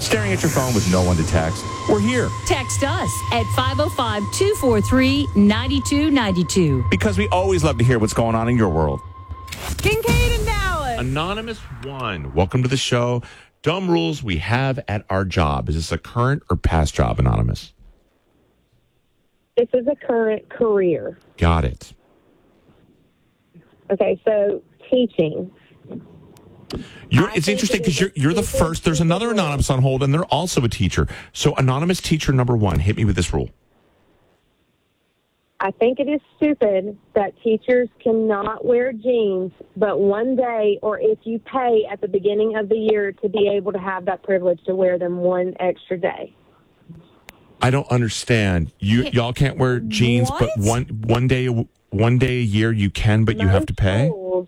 staring at your phone with no one to text? We're here. Text us at 505-243-9292. Because we always love to hear what's going on in your world. Kincaid and Dallas. Anonymous One, welcome to the show. Dumb rules we have at our job. Is this a current or past job, Anonymous? This is a current career. Got it. Okay, so teaching. It's interesting because you're the first. There's another Anonymous on hold, and they're also a teacher. So Anonymous teacher number one, hit me with this rule. I think it is stupid that teachers cannot wear jeans, but one day, or if you pay at the beginning of the year to be able to have that privilege to wear them one extra day. I don't understand. Y'all can't wear jeans, What? but one day a year you can, but you have to pay?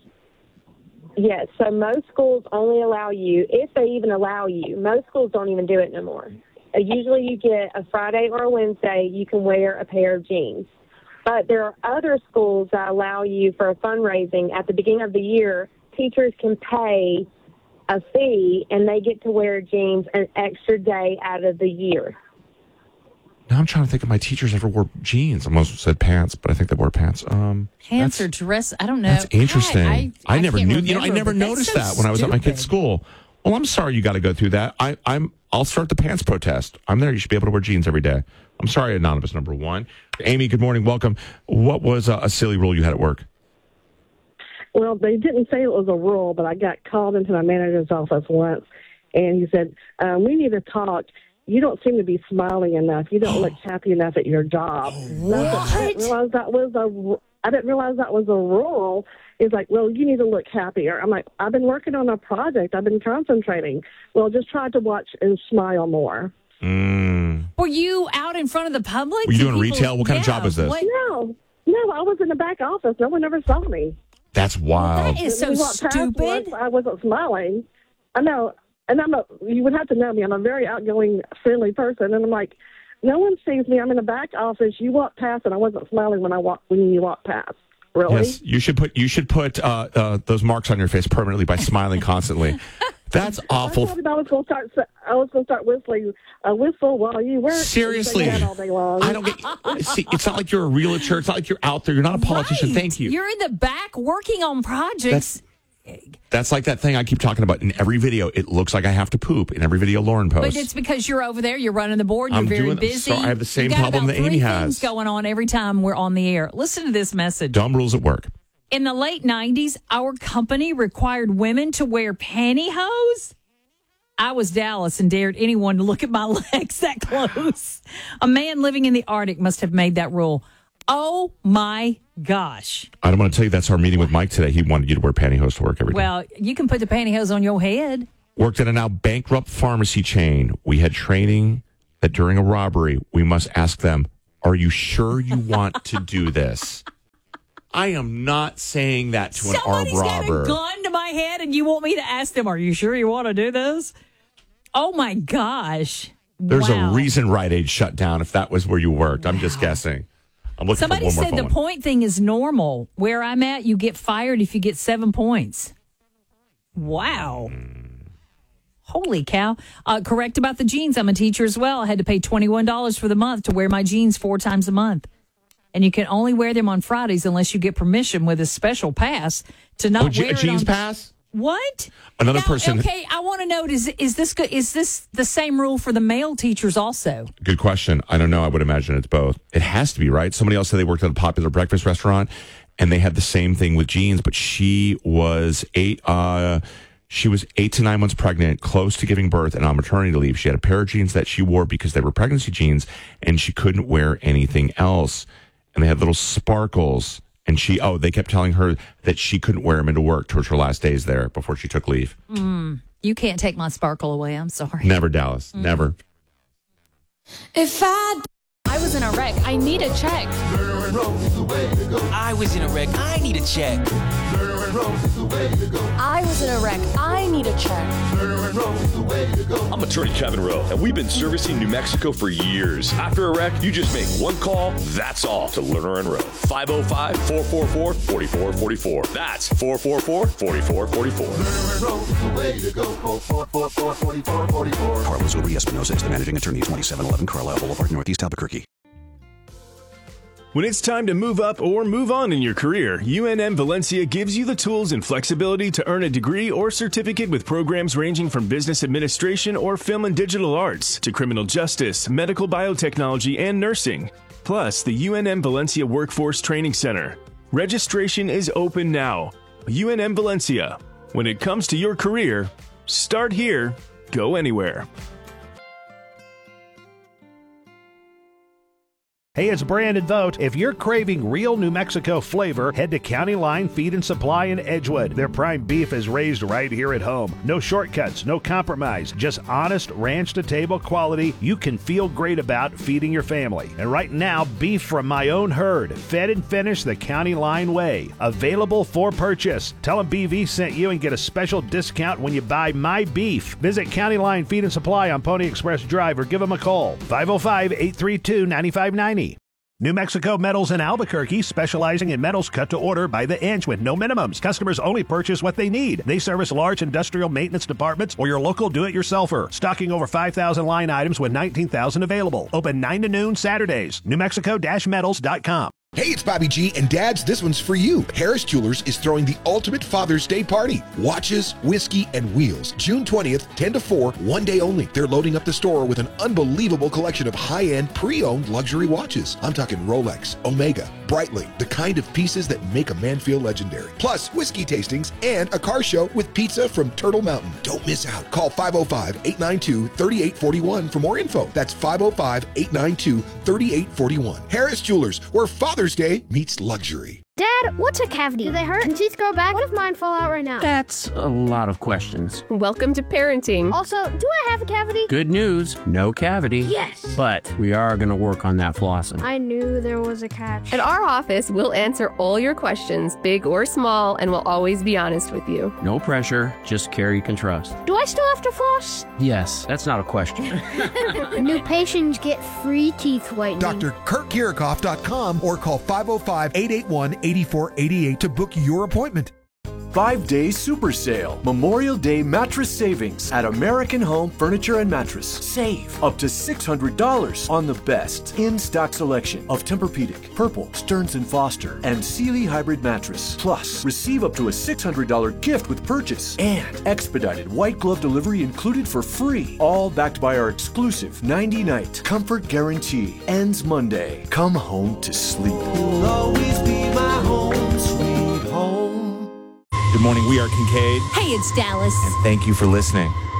Yes, so most schools only allow you, if they even allow you, most schools don't even do it no more. Usually you get a Friday or a Wednesday, you can wear a pair of jeans. But there are other schools that allow you for a fundraising at the beginning of the year, teachers can pay a fee and they get to wear jeans an extra day out of the year. Now I'm trying to think if my teachers ever wore jeans. I almost said pants, but I think they wore pants. Pants or dress? I don't know. That's interesting. I never can't knew. remember, I never but that's noticed so that when I was at my kid's stupid. school. Well, I'm sorry you got to go through that. I'll start the pants protest. I'm there. You should be able to wear jeans every day. I'm sorry, Anonymous number one. Amy, good morning. Welcome. What was a silly rule you had at work? Well, they didn't say it was a rule, but I got called into my manager's office once, and he said, we need to talk. You don't seem to be smiling enough. You don't look happy enough at your job. I didn't realize that was a rule. He's like, well, you need to look happier. I'm like, I've been working on a project. I've been concentrating. Well, just try to watch and smile more. Were you out in front of the public? Were you doing retail? What kind of job was this? No, I was in the back office. No one ever saw me. That's wild. That is so When we walked past stupid. once, I wasn't smiling. I know. And you would have to know me. I'm a very outgoing, friendly person. And I'm like, no one sees me. I'm in the back office. You walk past, and I wasn't smiling when you walked past. Really? Yes, you should put those marks on your face permanently by smiling constantly. That's awful. I thought I was going to start whistling a whistle while you work. Seriously, and say that all day long. I don't get. See, it's not like you're a realtor. It's not like you're out there. You're not a politician. Right. Thank you. You're in the back working on projects. That's like that thing I keep talking about in every video. It looks like I have to poop in every video Lauren posts. But it's because you're over there, you're running the board, you're I'm very doing- busy. so I have the same You got problem about that Amy three has. things going on every time we're on the air. Listen to this message. Dumb rules at work. In the late 90s, our company required women to wear pantyhose. I was Dallas and dared anyone to look at my legs that close. A man living in the Arctic must have made that rule. Oh, my gosh. I don't want to tell you that's our meeting with Mike today. He wanted you to wear pantyhose to work every day. Well, you can put the pantyhose on your head. Worked at a now bankrupt pharmacy chain. We had training that during a robbery, we must ask them, are you sure you want to do this? I am not saying that to an armed Somebody's got robber. a gun to my head and you want me to ask them, are you sure you want to do this? Oh, my gosh. There's Wow. a reason Rite Aid shut down if that was where you worked. I'm just guessing. I'm looking Somebody for one said more the phone. point thing is normal. Where I'm at, you get fired if you get 7 points. Wow. Holy cow. Correct about the jeans. I'm a teacher as well. I had to pay $21 for the month to wear my jeans 4 times a month. And you can only wear them on Fridays unless you get permission with a special pass to not wear a it jeans on... pass? What? Another Now, person. Okay, I want to know, is this the same rule for the male teachers also? Good question. I don't know. I would imagine it's both. It has to be, right? Somebody else said they worked at a popular breakfast restaurant and they had the same thing with jeans, but she was 8 to 9 months pregnant, close to giving birth and on maternity leave. She had a pair of jeans that she wore because they were pregnancy jeans and she couldn't wear anything else. And they had little sparkles. And they kept telling her that she couldn't wear them into work towards her last days there before she took leave. You can't take my sparkle away. I'm sorry. Never, Dallas. Never. If I was in a wreck, I need a check. I was in a wreck. I need a check. I was in a wreck. I need a check. I'm attorney Kevin Rowe, and we've been servicing New Mexico for years. After a wreck, you just make one call, that's all, to Lerner and Rowe. 505-444-4444. That's 444-4444. Carlos Uri Espinosa is the managing attorney, 2711 Carlisle Boulevard, Northeast Albuquerque. When it's time to move up or move on in your career, UNM Valencia gives you the tools and flexibility to earn a degree or certificate with programs ranging from business administration or film and digital arts to criminal justice, medical biotechnology, and nursing. Plus, the UNM Valencia Workforce Training Center. Registration is open now. UNM Valencia. When it comes to your career, start here, go anywhere. Hey, it's Brandon Vogt. If you're craving real New Mexico flavor, head to County Line Feed and Supply in Edgewood. Their prime beef is raised right here at home. No shortcuts, no compromise, just honest ranch-to-table quality you can feel great about feeding your family. And right now, beef from my own herd, fed and finished the County Line way. Available for purchase. Tell them BV sent you and get a special discount when you buy my beef. Visit County Line Feed and Supply on Pony Express Drive or give them a call. 505-832-9590. New Mexico Metals in Albuquerque, specializing in metals cut to order by the inch with no minimums. Customers only purchase what they need. They service large industrial maintenance departments or your local do-it-yourselfer. Stocking over 5,000 line items with 19,000 available. Open 9 to noon Saturdays. NewMexico-metals.com. Hey, it's Bobby G, and dads, this one's for you. Harris Jewelers is throwing the ultimate Father's Day party. Watches, whiskey, and wheels. June 20th, 10 to 4, one day only. They're loading up the store with an unbelievable collection of high-end, pre-owned luxury watches. I'm talking Rolex, Omega, Breitling, the kind of pieces that make a man feel legendary. Plus, whiskey tastings and a car show with pizza from Turtle Mountain. Don't miss out. Call 505-892-3841 for more info. That's 505-892-3841. Harris Jewelers, where Father's Day meets luxury. Dad, what's a cavity? Do they hurt? Can teeth grow back? What if mine fall out right now? That's a lot of questions. Welcome to parenting. Also, do I have a cavity? Good news, no cavity. Yes! But we are going to work on that flossing. I knew there was a catch. At our office, we'll answer all your questions, big or small, and we'll always be honest with you. No pressure, just care you can trust. Do I still have to floss? Yes, that's not a question. New patients get free teeth whitening. DrKirkYerikoff.com or call 505-881-8488 to book your appointment. 5-day super sale. Memorial Day mattress savings at American Home Furniture and Mattress. Save up to $600 on the best in-stock selection of Tempur-Pedic, Purple, Stearns & Foster, and Sealy Hybrid Mattress. Plus, receive up to a $600 gift with purchase and expedited white glove delivery included for free. All backed by our exclusive 90-night comfort guarantee. Ends Monday. Come home to sleep. You'll always be my home, sweet home. Good morning. We are Kincaid. Hey, it's Dallas. And thank you for listening.